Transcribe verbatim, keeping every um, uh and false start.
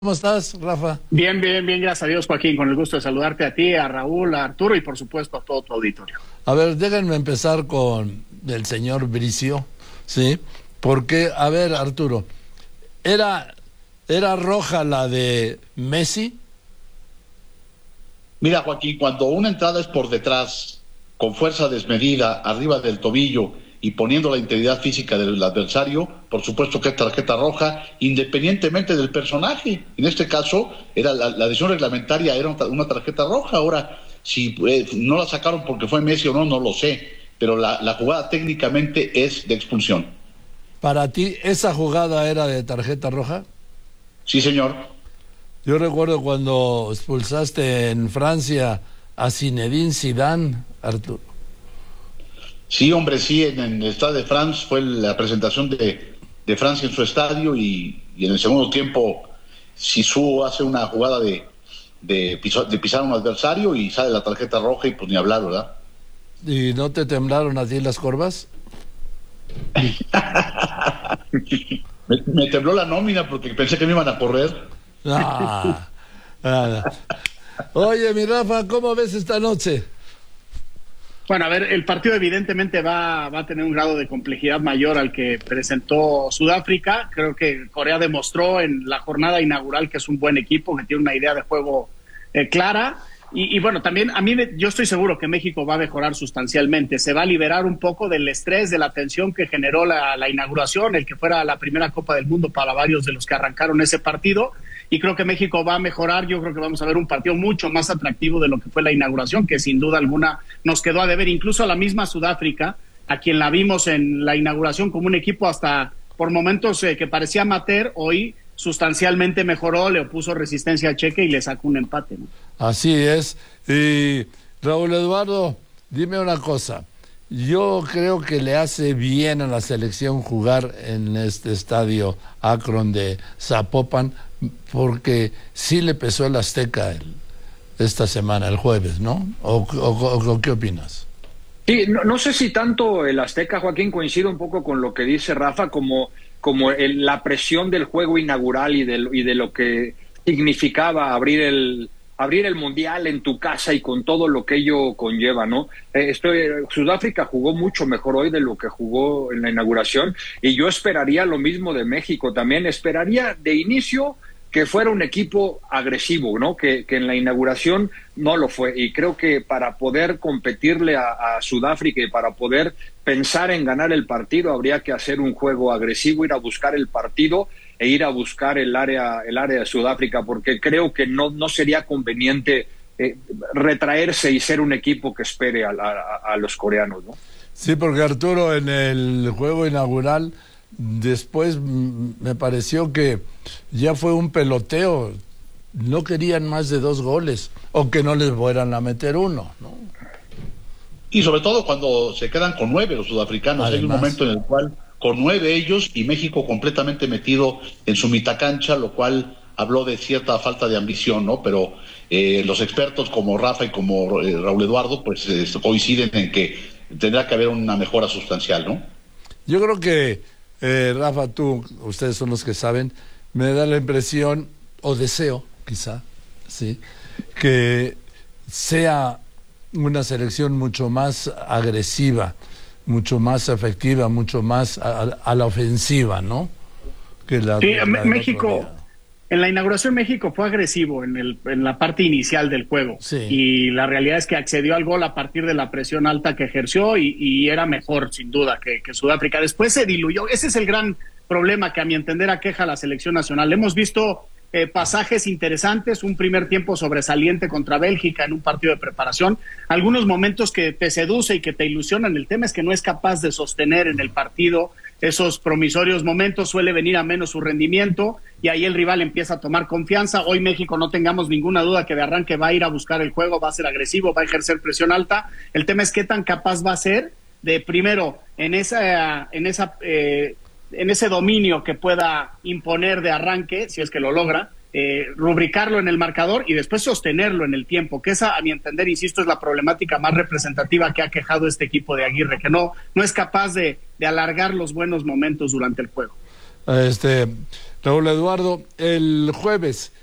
¿Cómo estás, Rafa? Bien, bien, bien, gracias a Dios, Joaquín, con el gusto de saludarte a ti, a Raúl, a Arturo y por supuesto a todo tu auditorio. A ver, déjenme empezar con el señor Bricio, ¿sí? Porque, a ver, Arturo, ¿era, era roja la de Messi? Mira, Joaquín, cuando una entrada es por detrás, con fuerza desmedida, arriba del tobillo y poniendo la integridad física del adversario, por supuesto que es tarjeta roja, independientemente del personaje. En este caso, era la, la decisión reglamentaria era una tarjeta roja. Ahora, si eh, no la sacaron porque fue Messi o no, no lo sé, pero la, la jugada técnicamente es de expulsión. ¿Para ti esa jugada era de tarjeta roja? Sí, señor. Yo recuerdo cuando expulsaste en Francia a Zinedine Zidane, Arturo. Sí, hombre, sí, en, en el Stade de France fue la presentación de, de Francia en su estadio y, y en el segundo tiempo Zizou hace una jugada de, de, pisar, de pisar a un adversario y sale la tarjeta roja y pues ni hablar, ¿verdad? ¿Y no te temblaron a ti las corvas? me, me tembló la nómina porque pensé que me iban a correr. Ah, ah. Oye, mi Rafa, ¿cómo ves esta noche? Bueno, a ver, el partido evidentemente va, va a tener un grado de complejidad mayor al que presentó Sudáfrica. Creo que Corea demostró en la jornada inaugural que es un buen equipo, que tiene una idea de juego eh, clara. Y, y bueno, también a mí yo estoy seguro que México va a mejorar sustancialmente. Se va a liberar un poco del estrés, de la tensión que generó la, la inauguración, el que fuera la primera Copa del Mundo para varios de los que arrancaron ese partido. Y creo que México va a mejorar. Yo creo que vamos a ver un partido mucho más atractivo de lo que fue la inauguración, que sin duda alguna nos quedó a deber. Incluso a la misma Sudáfrica, a quien la vimos en la inauguración como un equipo hasta por momentos eh, que parecía amateur, hoy sustancialmente mejoró, le opuso resistencia a Cheque y le sacó un empate, ¿no? Así es. Y Raúl Eduardo, dime una cosa. Yo creo que le hace bien a la selección jugar en este estadio Akron de Zapopan, porque sí le pesó el Azteca el, esta semana, el jueves, ¿no? ¿O, o, o qué opinas? Sí, no, no sé si tanto el Azteca, Joaquín, coincide un poco con lo que dice Rafa, como, como el, la presión del juego inaugural y de, y de lo que significaba abrir el abrir el Mundial en tu casa y con todo lo que ello conlleva, ¿no? Eh, estoy, Sudáfrica jugó mucho mejor hoy de lo que jugó en la inauguración y yo esperaría lo mismo de México también. Esperaría de inicio que fuera un equipo agresivo, ¿no? Que, que en la inauguración no lo fue. Y creo que para poder competirle a, a Sudáfrica y para poder pensar en ganar el partido, habría que hacer un juego agresivo, ir a buscar el partido e ir a buscar el área, el área de Sudáfrica, porque creo que no, no sería conveniente eh, retraerse y ser un equipo que espere a, a, a los coreanos, ¿no? Sí, porque Arturo, en el juego inaugural, después me pareció que ya fue un peloteo, no querían más de dos goles, o que no les fueran a meter uno, ¿no? Y sobre todo cuando se quedan con nueve los sudafricanos. Además, hay un momento en el cual con nueve ellos y México completamente metido en su mitad cancha, lo cual habló de cierta falta de ambición, ¿no? Pero eh, los expertos como Rafa y como eh, Raúl Eduardo, pues eh, coinciden en que tendrá que haber una mejora sustancial, ¿no? Yo creo que, eh, Rafa, tú, ustedes son los que saben, me da la impresión, o deseo, quizá, sí, que sea una selección mucho más agresiva, mucho más efectiva, mucho más a, a la ofensiva, ¿no? Que la, sí, la México, en la inauguración México fue agresivo en, el, en la parte inicial del juego. Sí. Y la realidad es que accedió al gol a partir de la presión alta que ejerció y, y era mejor, sin duda, que, que Sudáfrica. Después se diluyó. Ese es el gran problema que a mi entender aqueja a la selección nacional. Hemos visto Eh, pasajes interesantes, un primer tiempo sobresaliente contra Bélgica en un partido de preparación, algunos momentos que te seduce y que te ilusionan. El tema es que no es capaz de sostener en el partido esos promisorios momentos, suele venir a menos su rendimiento y ahí el rival empieza a tomar confianza. Hoy México, no tengamos ninguna duda que de arranque va a ir a buscar el juego, va a ser agresivo, va a ejercer presión alta. El tema es qué tan capaz va a ser de, primero, en esa, en esa eh, en ese dominio que pueda imponer de arranque, si es que lo logra, eh, rubricarlo en el marcador y después sostenerlo en el tiempo, que esa, a mi entender, insisto, es la problemática más representativa que ha quejado este equipo de Aguirre, que no, no es capaz de, de alargar los buenos momentos durante el juego. Este, Raúl Eduardo, el jueves